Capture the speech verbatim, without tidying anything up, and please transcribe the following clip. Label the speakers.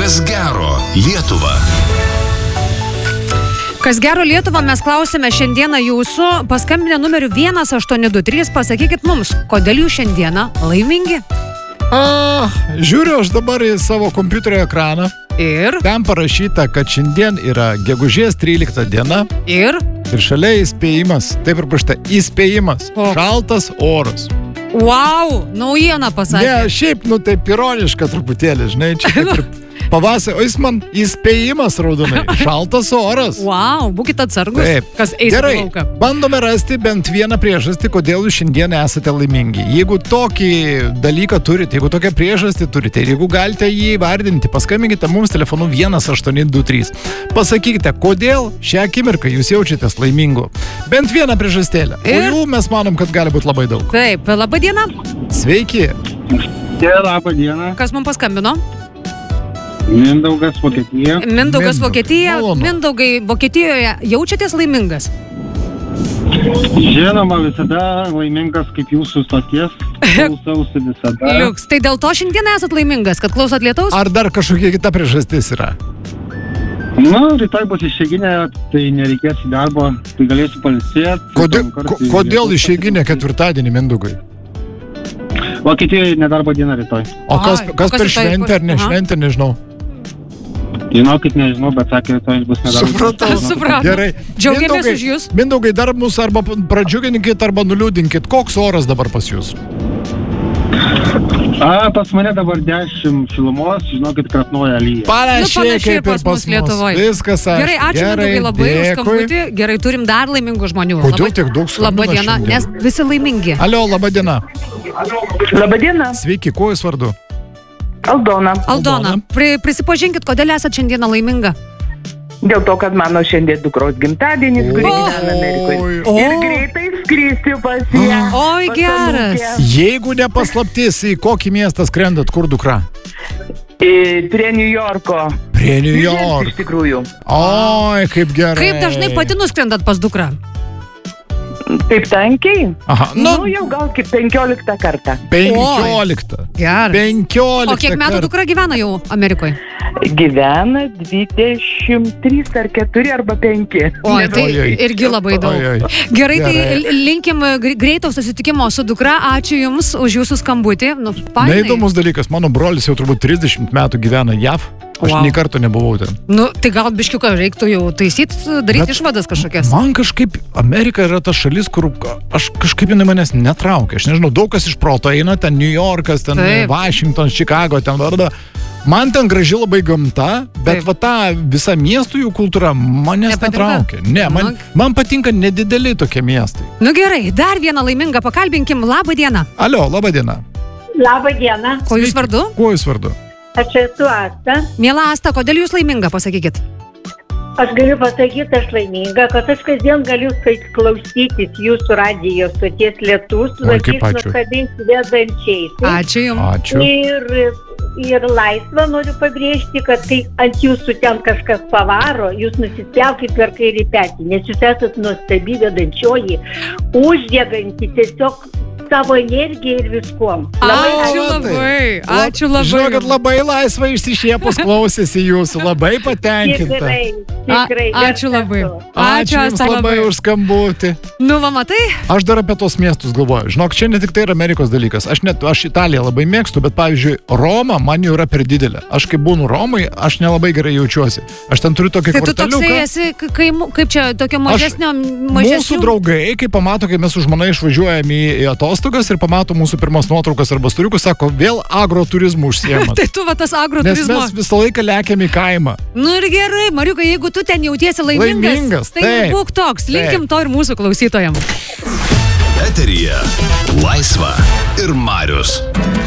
Speaker 1: Kas gero Lietuva?
Speaker 2: Kas gero Lietuvą mes klausime šiandieną jūsų. Paskambinę numeriu vienas aštuoni du trys, pasakykit mums, kodėl jūs šiandieną laimingi?
Speaker 3: A, žiūriu aš dabar į savo kompiuterio ekraną.
Speaker 2: Ir?
Speaker 3: Ten parašyta, kad šiandien yra gegužės trylikta diena.
Speaker 2: Ir?
Speaker 3: Ir šalia įspėjimas. Taip ir parašyta, įspėjimas.
Speaker 2: O.
Speaker 3: Šaltas oras.
Speaker 2: Wow, naujieną pasakė.
Speaker 3: Ne, šiaip, nu taip ironiška truputėlį, žinai, čia kaip ir pavasarį. O jis man įspėjimas raudonai. Šaltas oras.
Speaker 2: Wow, būkit atsargus.
Speaker 3: Taip.
Speaker 2: Kas eis į
Speaker 3: Gerai,
Speaker 2: lauką.
Speaker 3: bandome rasti bent vieną priežastį, kodėl jūs šiandien esate laimingi. Jeigu tokį dalyką turite, jeigu tokią priežastį turite, ir jeigu galite jį įvardinti, paskambinkite mums telefonu vienas aštuoni du trys. Pasakykite, kodėl šią akimirką jūs jaučiatės laimingu. Bent vieną priežastėlę.
Speaker 2: Ir?
Speaker 3: O jų mes manom, kad gali būti labai daug.
Speaker 2: Taip, laba diena.
Speaker 3: Sveiki.
Speaker 4: Čia, labą dieną.
Speaker 2: Kas mums paskambino?
Speaker 4: Mindaugas, Vokietija.
Speaker 2: Mindaugas,
Speaker 3: Mindaugas,
Speaker 2: Vokietija.
Speaker 3: malonu.
Speaker 2: Mindaugai, Vokietijoje jaučiatės laimingas?
Speaker 4: Žinoma, visada laimingas kaip jūsų stoties. Klausausi visada.
Speaker 2: Liuks, tai dėl to šiandien esat laimingas, kad klausot lietaus?
Speaker 3: Ar dar kažkokia kita priežastis yra?
Speaker 4: Na, rytoj bus išeiginė, tai nereikės į darbą, tai galėsiu pailsėti.
Speaker 3: Kodėl, ko, kodėl išeiginė ketvirtadienį, Mindaugai?
Speaker 4: Vokietijoje nedarbo diena rytoj.
Speaker 3: O kas,
Speaker 2: Ai,
Speaker 3: kas
Speaker 2: o kas
Speaker 3: per
Speaker 2: rytoj
Speaker 3: šventę ar ne
Speaker 2: bus? Aha.
Speaker 3: šventę, nežinau.
Speaker 4: Žinokit, nežinau, bet sakė, rytoj bus nedarbo
Speaker 3: Supratau.
Speaker 4: diena.
Speaker 2: Supratom.
Speaker 3: Gerai.
Speaker 2: Džiaugiamės
Speaker 3: Mindaugai-
Speaker 2: už jus.
Speaker 3: Mindaugai, dar mus arba pradžiuginkit, arba nuliūdinkit. Koks oras dabar pas jūs?
Speaker 4: A, pas mane dabar dešimt šilumos, žinokit, kratnuoja lyja.
Speaker 3: Panašiai
Speaker 2: panašiai
Speaker 3: kaip ir
Speaker 2: pas mus
Speaker 3: pas mus.
Speaker 2: Lietuvoj.
Speaker 3: Viskas aš.
Speaker 2: Gerai, ačiū Mindaugai labai už skambutį. Gerai, turim dar laimingų žmonių.
Speaker 3: Kodėl
Speaker 2: Labai-
Speaker 3: tiek daug skambina
Speaker 2: Laba diena,
Speaker 3: šiandien?
Speaker 2: nes visi laimingi.
Speaker 3: Alio, laba diena.
Speaker 5: Labadiena,
Speaker 3: Sveiki, kuo jūs vardu?
Speaker 5: Aldona.
Speaker 2: Aldona,
Speaker 3: Aldona.
Speaker 2: pri, prisipažinkit, kodėl esat šiandieną laiminga?
Speaker 5: Dėl to, kad mano šiandien dukros gimtadienis, kuri
Speaker 2: O.
Speaker 5: gyvena Amerikoje.
Speaker 3: Oi.
Speaker 5: Ir greitai skrisiu pas ją.
Speaker 2: Oi,
Speaker 5: pas
Speaker 2: geras.
Speaker 5: anūkę.
Speaker 3: Jeigu nepaslaptis, į kokį miestą skrendat, kur dukra?
Speaker 5: E, Prie New Yorko.
Speaker 3: Prie New
Speaker 5: Iš
Speaker 3: York.
Speaker 5: tikrųjų.
Speaker 3: Oi, kaip gerai.
Speaker 2: Kaip dažnai pati nuskrendat pas dukrą?
Speaker 5: Taip tankiai?
Speaker 3: Aha,
Speaker 5: Nu,
Speaker 3: nu,
Speaker 5: jau gal kaip penkioliktą kartą.
Speaker 3: penkioliktą.
Speaker 2: Geras.
Speaker 3: Penkioliktą.
Speaker 2: O kiek metų
Speaker 3: kartą.
Speaker 2: dukra gyvena jau Amerikoje?
Speaker 5: Gyvena dvidešimt trys ar keturi arba penki.
Speaker 2: Oi, tai
Speaker 3: Ojoj.
Speaker 2: irgi labai daug.
Speaker 3: Ojoj.
Speaker 2: Gerai, tai
Speaker 3: Gerai.
Speaker 2: linkim gre- greito susitikimo su dukra. Ačiū Jums už Jūsų skambutį. Nu, fainai.
Speaker 3: Neįdomus dalykas, mano brolis jau turbūt trisdešimt metų gyvena J A V. Aš
Speaker 2: Wow.
Speaker 3: nei karto nebuvau ten.
Speaker 2: Nu, tai gal biškiuką reiktų jau taisyti, daryti
Speaker 3: Bet
Speaker 2: išvadas kažkokias.
Speaker 3: Man kažkaip Amerika yra ta šalis, kur aš kažkaip jinai manęs netraukia. Aš nežinau, daug kas iš proto eina, ten New Yorkas, ten
Speaker 2: Taip.
Speaker 3: Washington, Chicago, ten varda. Man ten graži labai gamta, bet
Speaker 2: Taip.
Speaker 3: va ta visa miestų jų kultūra manęs
Speaker 2: Nepatinka?
Speaker 3: netraukia. Ne, man,
Speaker 2: Nu.
Speaker 3: man patinka nedideli tokie miestai.
Speaker 2: Nu gerai, dar vieną laimingą pakalbinkim. Labą dieną.
Speaker 3: Alio, laba diena.
Speaker 6: Labą dieną,
Speaker 2: Ko Jūs vardu?
Speaker 3: Kuo jūs vardu?
Speaker 6: aš esu Asta.
Speaker 2: Miela Asta, kodėl Jūs laiminga, pasakykit.
Speaker 6: Aš galiu pasakyti, aš laiminga, kad aš kasdien galiu skait- klausytis jūsų radijo stoties lietus,
Speaker 3: Oi, kaip ačiū.
Speaker 6: nuostabiais vedančiais.
Speaker 2: Ačiū Jums.
Speaker 3: Ačiū.
Speaker 6: Ir, ir laisvą noriu pabrėžti, kad kai ant jūsų ten kažkas pavaro, jūs nusispjaukit per kairį petį, nes jūs esat nuostabi vedančioji, uždeganti tiesiog savo energiją ir viskuom.
Speaker 2: Ačiū
Speaker 3: O,
Speaker 2: labai,
Speaker 3: taip. La-
Speaker 2: ačiū labai.
Speaker 3: Žinau, kad labai laisvai išsišiepus klausėsi jūsų, labai patenkinta.
Speaker 6: Tikrai,
Speaker 2: A-
Speaker 6: tikrai.
Speaker 2: ačiū
Speaker 6: dar
Speaker 2: labai.
Speaker 6: kartu.
Speaker 3: Ačiū
Speaker 2: Ačiū,
Speaker 3: Jums
Speaker 2: Asta,
Speaker 3: labai
Speaker 2: labai.
Speaker 3: už skambutį.
Speaker 2: Nu, va, matai?
Speaker 3: Aš dar apie tos miestus galvoju. Žinok, čia ne tik tai yra Amerikos dalykas. Aš net, aš Italiją labai mėgstu, bet pavyzdžiui, Roma man jau yra per didelė. Aš kai būnu Romai, aš nelabai gerai jaučiuosi. Aš ten turiu tokį
Speaker 2: Tai tu toksai
Speaker 3: kvartaliuką.
Speaker 2: esi, k- kai, mu- kaip čia, tokio mažesnio,
Speaker 3: Mūsų
Speaker 2: mažesnio.
Speaker 3: draugai, kai pamato, kai mes su žmona išvažiuojame į, į atostogas ir pamato mūsų pirmas nuotraukas arba storiukus, sako, vėl agroturizmu užsiema.
Speaker 2: Tai tu va tas
Speaker 3: Nes
Speaker 2: agroturizmo.
Speaker 3: mes visą laiką lekiam į kaimą.
Speaker 2: Nu ir gerai, Mariukai, jeigu tu ten jautiesi laimingas,
Speaker 3: Laimingas,
Speaker 2: tai
Speaker 3: taip.
Speaker 2: būk toks. Linkim
Speaker 3: Taip.
Speaker 2: to ir mūsų klausytojams.
Speaker 1: Eteryje Laisva ir Marius.